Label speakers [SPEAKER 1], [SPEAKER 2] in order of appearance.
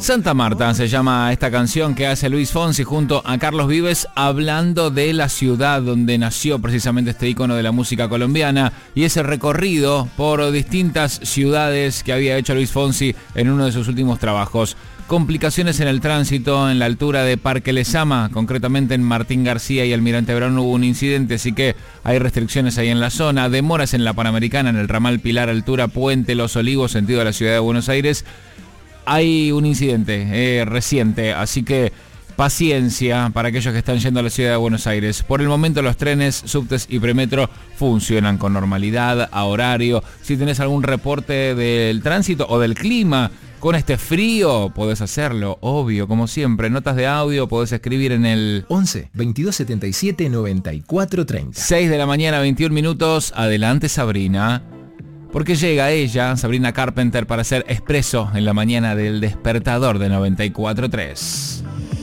[SPEAKER 1] Santa Marta se llama esta canción que hace Luis Fonsi junto a Carlos Vives, hablando de la ciudad donde nació precisamente este ícono de la música colombiana y ese recorrido por distintas ciudades que había hecho Luis Fonsi en uno de sus últimos trabajos. Complicaciones en el tránsito en la altura de Parque Lezama, concretamente en Martín García y Almirante Brown hubo un incidente, así que hay restricciones ahí en la zona. Demoras en la Panamericana, en el ramal Pilar, altura Puente Los Olivos, sentido de la ciudad de Buenos Aires. Hay un incidente reciente, así que paciencia para aquellos que están yendo a la ciudad de Buenos Aires. Por el momento los trenes, subtes y premetro funcionan con normalidad, a horario. Si tenés algún reporte del tránsito o del clima con este frío, podés hacerlo, obvio, como siempre. Notas de audio podés escribir en el
[SPEAKER 2] 11 22 77 94 30.
[SPEAKER 1] 6 de la mañana, 21 minutos. Adelante, Sabrina. Porque llega ella, Sabrina Carpenter, para hacer Expreso en la mañana del despertador de 94.3.